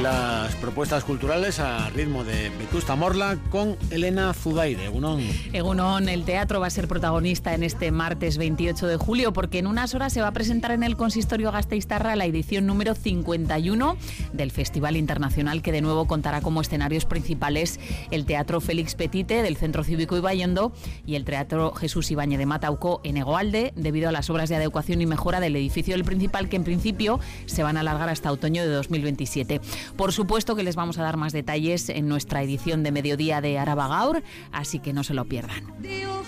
las propuestas culturales a ritmo de Vetusta Morla con Elena Zudaire. Egunon, el teatro va a ser protagonista en este martes 28 de julio porque en unas horas se va a presentar en el Consistorio Gasteiztarra la edición número 51 del Festival Internacional, que de nuevo contará como escenarios principales el Teatro Félix Petite del Centro Cívico Ibaiondo y el Teatro Jesús Ibáñez de Matauco en Egoalde, debido a las obras de adecuación y mejora del edificio del Principal, que en principio se van a alargar hasta otoño de 2027. Por supuesto que les vamos a dar más detalles en nuestra edición de mediodía de Araba Gaur, así que no se lo pierdan.